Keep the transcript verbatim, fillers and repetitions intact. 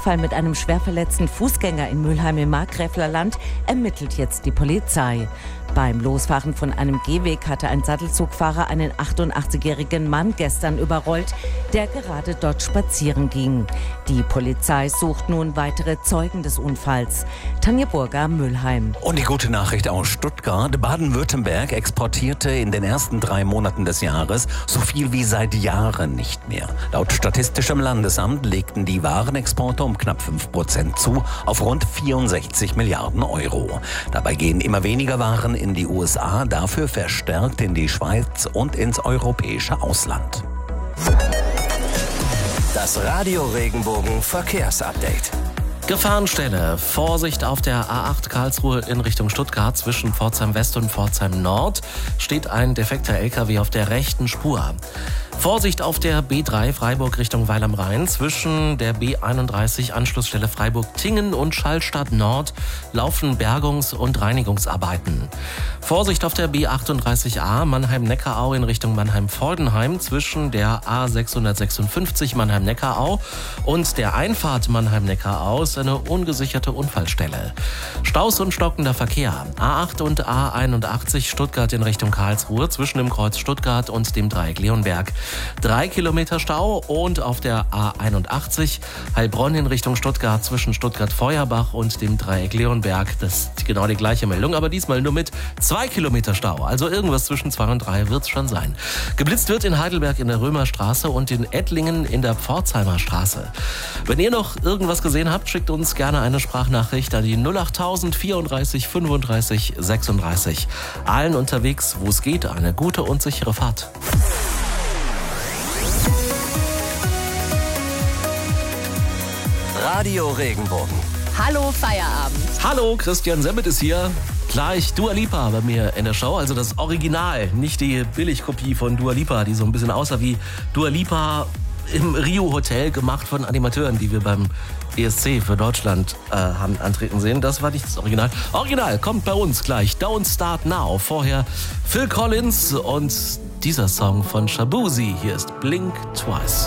Unfall mit einem schwer verletzten Fußgänger in Mülheim im Markgräflerland ermittelt jetzt die Polizei. Beim Losfahren von einem Gehweg hatte ein Sattelzugfahrer einen achtundachtzigjährigen Mann gestern überrollt, der gerade dort spazieren ging. Die Polizei sucht nun weitere Zeugen des Unfalls. Tanja Burger, Mülheim. Und die gute Nachricht aus Stuttgart. Baden-Württemberg exportierte in den ersten drei Monaten des Jahres so viel wie seit Jahren nicht mehr. Laut Statistischem Landesamt legten die Warenexporte um knapp fünf Prozent zu, auf rund vierundsechzig Milliarden Euro. Dabei gehen immer weniger Waren in die U S A, dafür verstärkt in die Schweiz und ins europäische Ausland. Das Radio Regenbogen Verkehrsupdate. Gefahrenstelle. Vorsicht auf der A acht Karlsruhe in Richtung Stuttgart. Zwischen Pforzheim West und Pforzheim Nord steht ein defekter L K W auf der rechten Spur. Vorsicht auf der B drei Freiburg Richtung Weil am Rhein. Zwischen der B einunddreißig Anschlussstelle Freiburg-Tingen und Schallstadt Nord laufen Bergungs- und Reinigungsarbeiten. Vorsicht auf der B achtunddreißig A Mannheim-Neckarau in Richtung Mannheim-Fordenheim. Zwischen der A sechshundertsechsundfünfzig Mannheim-Neckarau und der Einfahrt Mannheim-Neckarau ist eine ungesicherte Unfallstelle. Staus und stockender Verkehr. A acht und A einundachtzig Stuttgart in Richtung Karlsruhe zwischen dem Kreuz Stuttgart und dem Dreieck Leonberg. Drei Kilometer Stau und auf der A einundachtzig Heilbronn in Richtung Stuttgart zwischen Stuttgart-Feuerbach und dem Dreieck Leonberg. Das ist genau die gleiche Meldung, aber diesmal nur mit zwei Kilometer Stau. Also irgendwas zwischen zwei und drei wird es schon sein. Geblitzt wird in Heidelberg in der Römerstraße und in Ettlingen in der Pforzheimer Straße. Wenn ihr noch irgendwas gesehen habt, schickt uns gerne eine Sprachnachricht an die null achttausend vierunddreißig fünfunddreißig sechsunddreißig. Allen unterwegs, wo es geht, eine gute und sichere Fahrt. Radio Regenbogen. Hallo Feierabend. Hallo, Christian Semmit ist hier. Gleich Dua Lipa bei mir in der Show, also das Original, nicht die Billigkopie von Dua Lipa, die so ein bisschen aussah wie Dua Lipa im Rio Hotel, gemacht von Animateuren, die wir beim E S C für Deutschland äh, haben antreten sehen. Das war nicht das Original. Original kommt bei uns gleich. Don't Start Now. Vorher Phil Collins und dieser Song von Shabuzi. Hier ist Blink Twice.